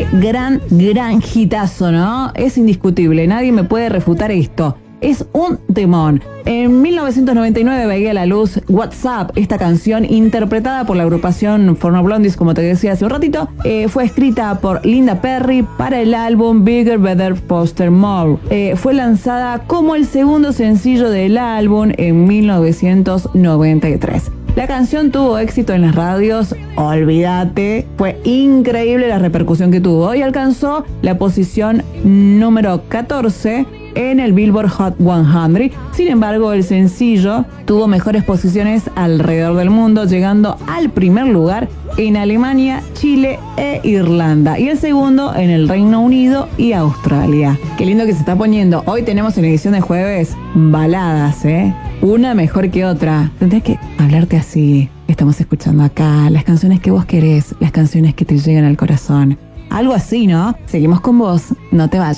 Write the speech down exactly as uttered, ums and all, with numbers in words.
gran, gran hitazo, ¿no? Es indiscutible, nadie me puede refutar esto. Es un temón. En mil novecientos noventa y nueve veía a la luz WhatsApp, esta canción interpretada por la agrupación For No Blondies, como te decía hace un ratito. Eh, fue escrita por Linda Perry para el álbum Bigger, Better, Faster, More. Eh, fue lanzada como el segundo sencillo del álbum en mil novecientos noventa y tres. La canción tuvo éxito en las radios, olvídate, fue increíble la repercusión que tuvo y alcanzó la posición número catorce en el Billboard Hot cien. Sin embargo, el sencillo tuvo mejores posiciones alrededor del mundo, llegando al primer lugar en Alemania, Chile e Irlanda y el segundo en el Reino Unido y Australia. Qué lindo que se está poniendo. Hoy tenemos en edición de jueves baladas, ¿eh? Una mejor que otra. Tendré que hablarte así. Estamos escuchando acá las canciones que vos querés, las canciones que te llegan al corazón. Algo así, ¿no? Seguimos con vos. No te vayas.